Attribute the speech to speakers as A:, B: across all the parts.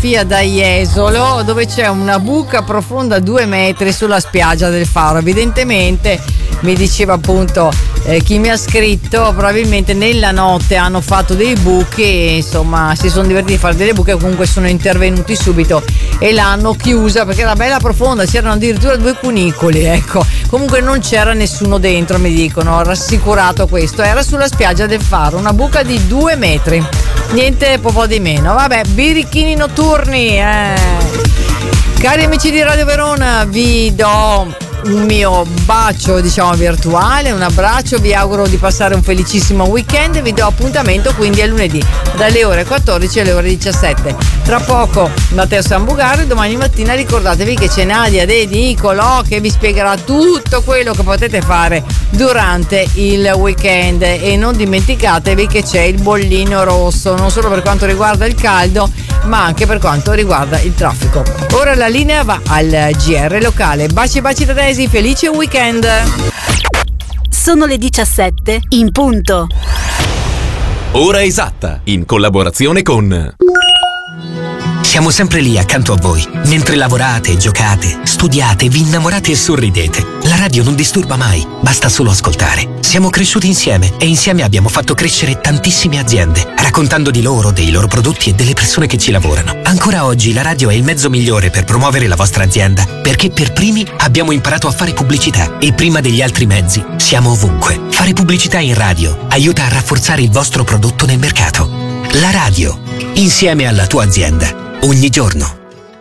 A: fotografia da Jesolo dove c'è una buca profonda 2 metri sulla spiaggia del Faro. Evidentemente, mi diceva appunto chi mi ha scritto, probabilmente nella notte hanno fatto dei buchi e insomma si sono divertiti a fare delle buche, comunque sono intervenuti subito e l'hanno chiusa perché era bella profonda, c'erano addirittura 2 cunicoli, ecco. Comunque non c'era nessuno dentro, mi dicono, ho rassicurato questo, era sulla spiaggia del Faro, una buca di 2 metri, niente po' di meno. Vabbè, birichini notturni, Cari amici di Radio Verona, vi do un mio bacio, diciamo, virtuale, un abbraccio, vi auguro di passare un felicissimo weekend e vi do appuntamento quindi a lunedì dalle ore 14 alle ore 17. Tra poco Matteo Sambugari, domani mattina ricordatevi che c'è Nadia De Nicolò che vi spiegherà tutto quello che potete fare durante il weekend e non dimenticatevi che c'è il bollino rosso, non solo per quanto riguarda il caldo ma anche per quanto riguarda il traffico. Ora la linea va al GR locale. Baci da Daisy, felice weekend.
B: Sono le 17 in punto.
C: Ora esatta, in collaborazione con...
D: Siamo sempre lì accanto a voi, mentre lavorate, giocate, studiate, vi innamorate e sorridete. La radio non disturba mai, basta solo ascoltare. Siamo cresciuti insieme e insieme abbiamo fatto crescere tantissime aziende, raccontando di loro, dei loro prodotti e delle persone che ci lavorano. Ancora oggi la radio è il mezzo migliore per promuovere la vostra azienda, perché per primi abbiamo imparato a fare pubblicità e prima degli altri mezzi siamo ovunque. Fare pubblicità in radio aiuta a rafforzare il vostro prodotto nel mercato. La radio, insieme alla tua azienda. Ogni giorno.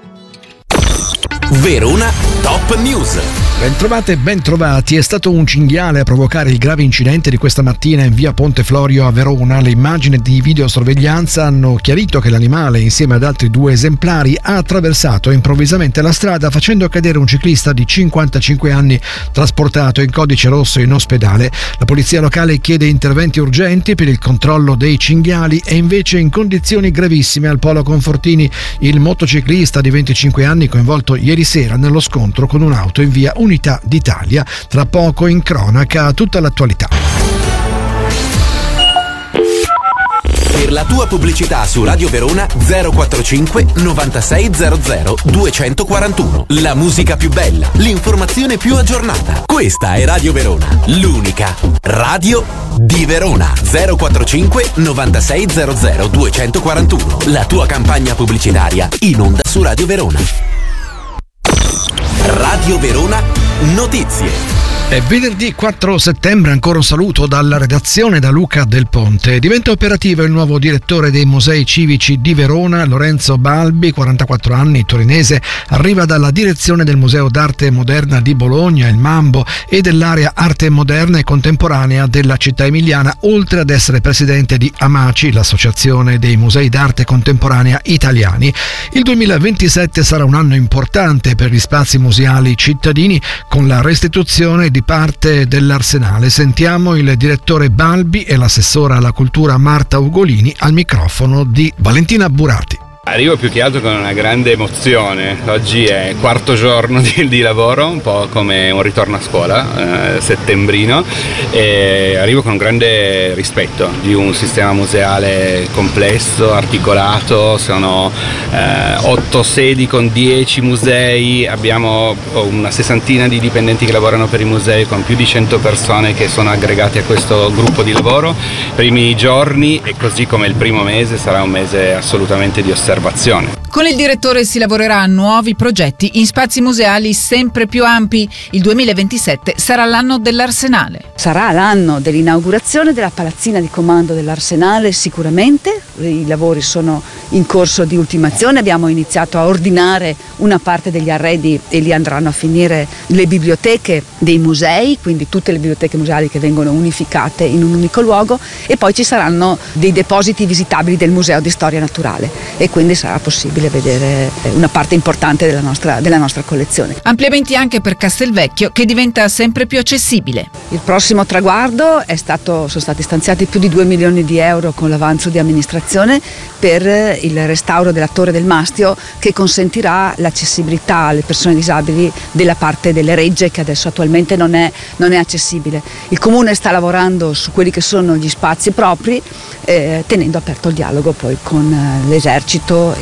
C: Verona Top News.
E: Bentrovate e bentrovati. È stato un cinghiale a provocare il grave incidente di questa mattina in via Ponte Florio a Verona. Le immagini di videosorveglianza hanno chiarito che l'animale, insieme ad altri 2 esemplari, ha attraversato improvvisamente la strada facendo cadere un ciclista di 55 anni trasportato in codice rosso in ospedale. La polizia locale chiede interventi urgenti per il controllo dei cinghiali e invece in condizioni gravissime al Polo Confortini il motociclista di 25 anni coinvolto ieri sera nello scontro con un'auto in via Unità d'Italia. Tra poco in cronaca tutta l'attualità.
C: Per la tua pubblicità su Radio Verona 045 9600 241. La musica più bella, l'informazione più aggiornata. Questa è Radio Verona, l'unica radio di Verona. 045 9600 241. La tua campagna pubblicitaria in onda su Radio Verona. Radio Verona Notizie.
E: È venerdì 4 settembre, ancora un saluto dalla redazione da Luca Del Ponte. Diventa operativo il nuovo direttore dei musei civici di Verona, Lorenzo Balbi, 44 anni, torinese, arriva dalla direzione del Museo d'Arte Moderna di Bologna, il Mambo, e dell'area Arte Moderna e Contemporanea della città emiliana, oltre ad essere presidente di AMACI, l'Associazione dei Musei d'Arte Contemporanea Italiani. Il 2027 sarà un anno importante per gli spazi museali cittadini, con la restituzione di parte dell'arsenale. Sentiamo il direttore Balbi e l'assessora alla cultura Marta Ugolini al microfono di Valentina Burati.
F: Arrivo più che altro con una grande emozione. Oggi è il 4º giorno di lavoro, un po' come un ritorno a scuola, settembrino, e arrivo con un grande rispetto di un sistema museale complesso, articolato. Sono 8 sedi con 10 musei, abbiamo una 60ina di dipendenti che lavorano per i musei, con più di 100 persone che sono aggregate a questo gruppo di lavoro. I primi giorni, e così come il primo mese, sarà un mese assolutamente di osservazione.
G: Con il direttore si lavorerà a nuovi progetti in spazi museali sempre più ampi. Il 2027 sarà l'anno dell'Arsenale.
H: Sarà l'anno dell'inaugurazione della palazzina di comando dell'Arsenale sicuramente. I lavori sono in corso di ultimazione, abbiamo iniziato a ordinare una parte degli arredi e lì andranno a finire le biblioteche dei musei, quindi tutte le biblioteche museali che vengono unificate in un unico luogo, e poi ci saranno dei depositi visitabili del Museo di Storia Naturale e quindi sarà possibile vedere una parte importante della nostra collezione.
G: Ampliamenti anche per Castelvecchio, che diventa sempre più accessibile.
H: Il prossimo traguardo sono stati stanziati più di 2 milioni di euro con l'avanzo di amministrazione per il restauro della Torre del Mastio, che consentirà l'accessibilità alle persone disabili della parte delle regge che adesso attualmente non è accessibile. Il Comune sta lavorando su quelli che sono gli spazi propri, tenendo aperto il dialogo poi con l'esercito e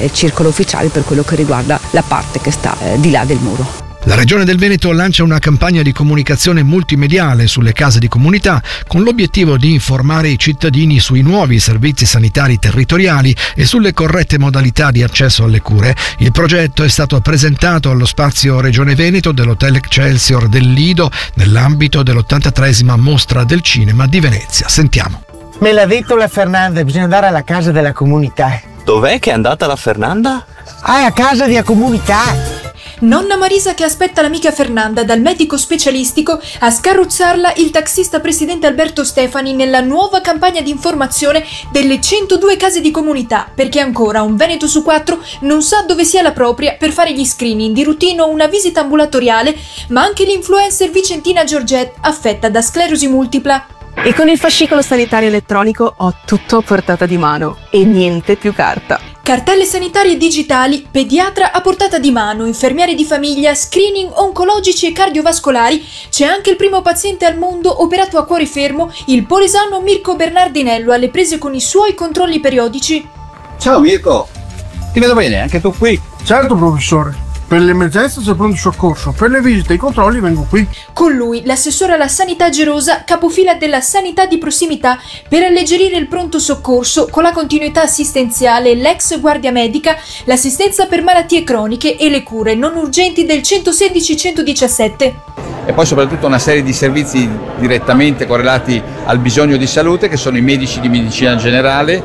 H: circolo ufficiale per quello che riguarda la parte che sta di là del muro.
E: La Regione del Veneto lancia una campagna di comunicazione multimediale sulle case di comunità con l'obiettivo di informare i cittadini sui nuovi servizi sanitari territoriali e sulle corrette modalità di accesso alle cure. Il progetto è stato presentato allo spazio Regione Veneto dell'Hotel Excelsior del Lido nell'ambito dell'83esima Mostra del Cinema di Venezia. Sentiamo.
I: Me l'ha detto la Fernanda, bisogna andare alla casa della comunità.
J: Dov'è che è andata la Fernanda?
I: A casa della comunità.
K: Nonna Marisa che aspetta l'amica Fernanda dal medico specialistico a scarrozzarla il taxista presidente Alberto Stefani nella nuova campagna di informazione delle 102 case di comunità, perché ancora un Veneto su 4 non sa dove sia la propria per fare gli screening di routine o una visita ambulatoriale, ma anche l'influencer Vicentina Giorgette affetta da sclerosi multipla.
L: E con il fascicolo sanitario elettronico ho tutto a portata di mano e niente più carta.
K: Cartelle sanitarie digitali, pediatra a portata di mano, infermieri di famiglia, screening oncologici e cardiovascolari. C'è anche il primo paziente al mondo operato a cuore fermo, il polesano Mirko Bernardinello, alle prese con i suoi controlli periodici.
M: Ciao Mirko, ti vedo bene, anche tu qui?
N: Certo professore. Per le emergenze c'è pronto soccorso, per le visite e i controlli vengo qui.
K: Con lui l'assessore alla sanità Gerosa, capofila della sanità di prossimità, per alleggerire il pronto soccorso con la continuità assistenziale, l'ex guardia medica, l'assistenza per malattie croniche e le cure non urgenti del 116-117.
M: E poi soprattutto una serie di servizi direttamente correlati al bisogno di salute, che sono i medici di medicina generale,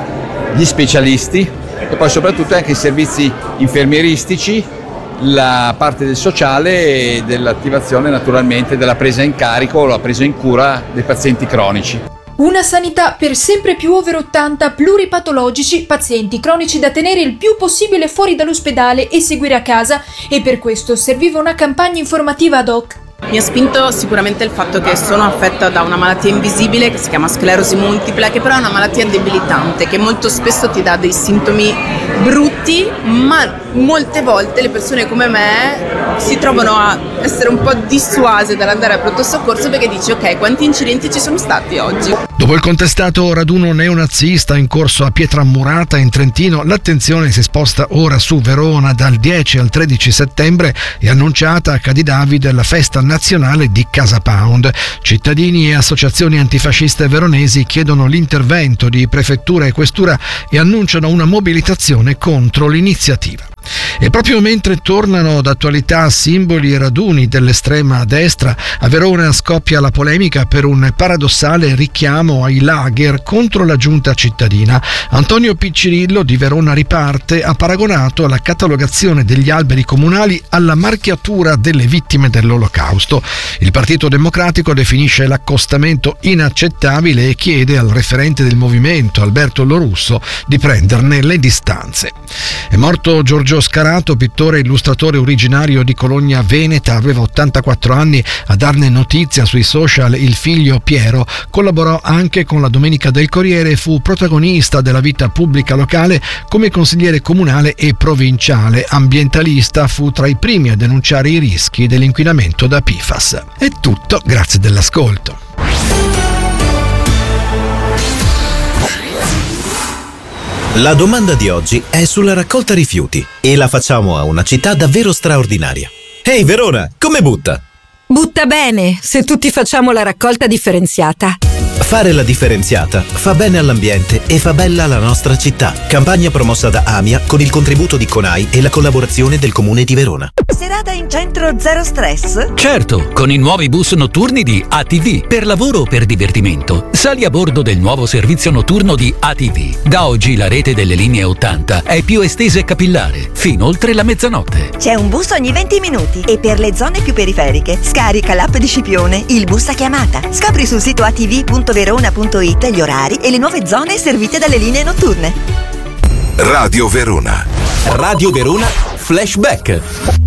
M: gli specialisti e poi soprattutto anche i servizi infermieristici, la parte del sociale e dell'attivazione naturalmente della presa in carico o la presa in cura dei pazienti cronici.
K: Una sanità per sempre più over 80 pluripatologici, pazienti cronici da tenere il più possibile fuori dall'ospedale e seguire a casa, e per questo serviva una campagna informativa ad hoc.
L: Mi ha spinto sicuramente il fatto che sono affetta da una malattia invisibile che si chiama sclerosi multipla, che però è una malattia debilitante, che molto spesso ti dà dei sintomi brutti, ma molte volte le persone come me si trovano a essere un po' dissuase dall'andare al pronto soccorso perché dici ok, quanti incidenti ci sono stati oggi?
E: Dopo il contestato raduno neonazista in corso a Pietramurata in Trentino, l'attenzione si sposta ora su Verona. Dal 10 al 13 settembre è annunciata a Cadidavide la festa nazionale di Casa Pound. Cittadini e associazioni antifasciste veronesi chiedono l'intervento di prefettura e questura e annunciano una mobilitazione contro l'iniziativa. E proprio mentre tornano d'attualità simboli e raduni dell'estrema destra, a Verona scoppia la polemica per un paradossale richiamo ai lager contro la giunta cittadina. Antonio Piccirillo di Verona Riparte ha paragonato la catalogazione degli alberi comunali alla marchiatura delle vittime dell'Olocausto. Il Partito Democratico definisce l'accostamento inaccettabile e chiede al referente del movimento, Alberto Lorusso, di prenderne le distanze. È morto Giorgio Scarato, pittore e illustratore originario di Cologna Veneta, aveva 84 anni. A darne notizia sui social il figlio Piero collaborò anche con la Domenica del Corriere e fu protagonista della vita pubblica locale come consigliere comunale e provinciale. Ambientalista, fu tra i primi a denunciare i rischi dell'inquinamento da PFAS. È tutto, grazie dell'ascolto.
O: La domanda di oggi è sulla raccolta rifiuti e la facciamo a una città davvero straordinaria. Ehi Verona, come butta?
P: Butta bene, se tutti facciamo la raccolta differenziata.
O: Fare la differenziata fa bene all'ambiente e fa bella la nostra città. Campagna promossa da AMIA con il contributo di CONAI e la collaborazione del Comune di Verona.
Q: Serata in centro zero stress?
R: Certo, con i nuovi bus notturni di ATV. Per lavoro o per divertimento, sali a bordo del nuovo servizio notturno di ATV. Da oggi la rete delle linee 80 è più estesa e capillare, fino oltre la mezzanotte.
Q: C'è un bus ogni 20 minuti e per le zone più periferiche scarica l'app di Scipione, il bus a chiamata. Scopri sul sito atv.verona.it gli orari e le nuove zone servite dalle linee notturne.
C: Radio Verona. Radio Verona Flashback.